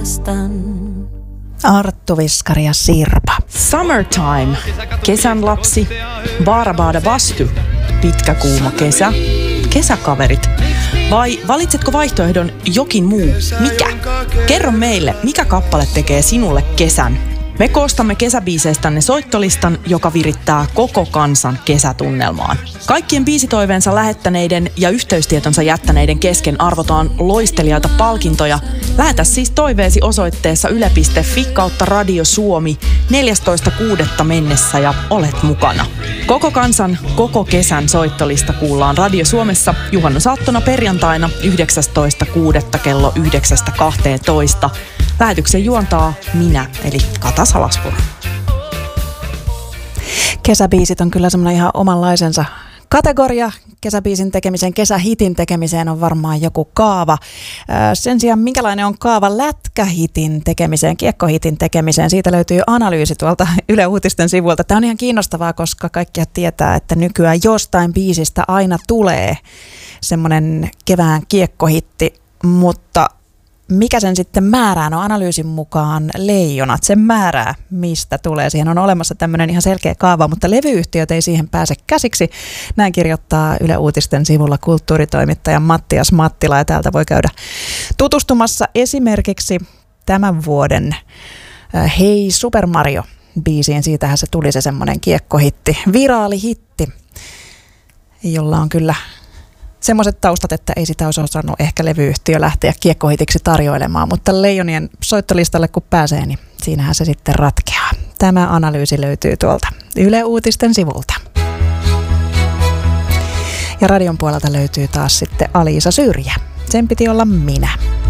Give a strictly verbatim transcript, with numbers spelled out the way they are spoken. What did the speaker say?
rakastan. Arttu Viskari ja Sirpa. Summertime, kesän lapsi, baarabaada vastu, pitkä kuuma kesä, kesäkaverit. Vai valitsetko vaihtoehdon jokin muu? Mikä? Kerro meille, mikä kappale tekee sinulle kesän? Me koostamme kesäbiiseistänne soittolistan, joka virittää koko kansan kesätunnelmaan. Kaikkien biisitoiveensa lähettäneiden ja yhteystietonsa jättäneiden kesken arvotaan loistelijaita palkintoja. Lähetä siis toiveesi osoitteessa yle piste fi kautta Radio Suomi neljästoista kuudetta mennessä ja olet mukana. Koko kansan, koko kesän soittolista kuullaan Radio Suomessa juhannusaattona perjantaina yhdeksästoista kuudetta kello yhdeksästä kahteentoista. Lähetyksen juontaa minä, eli Kata Salaspuro. Kesäbiisit on kyllä semmoinen ihan omanlaisensa kategoria. Kesäbiisin tekemiseen, kesähitin tekemiseen on varmaan joku kaava. Sen sijaan minkälainen on kaava lätkähitin tekemiseen, kiekkohitin tekemiseen, siitä löytyy analyysi tuolta Yle Uutisten sivuilta. Tämä on ihan kiinnostavaa, koska kaikkia tietää, että nykyään jostain biisistä aina tulee semmoinen kevään kiekkohitti, mutta mikä sen sitten määrää? No analyysin mukaan Leijonat sen määrää, mistä tulee. Siihen on olemassa tämmöinen ihan selkeä kaava, mutta levyyhtiöt ei siihen pääse käsiksi. Näin kirjoittaa Yle Uutisten sivulla kulttuuritoimittaja Mattias Mattila, ja täältä voi käydä tutustumassa esimerkiksi tämän vuoden Hei Super Mario-biisiin. Siitähän se tuli se semmoinen kiekkohitti, viraalihitti, jolla on kyllä semmoiset taustat, että ei sitä olisi osannut ehkä levyyhtiö lähteä kiekkohitiksi tarjoilemaan, mutta Leijonien soittolistalle kun pääsee, niin siinähän se sitten ratkeaa. Tämä analyysi löytyy tuolta Yle Uutisten sivulta. Ja radion puolelta löytyy taas sitten Aliisa Syrjä. Sen piti olla minä.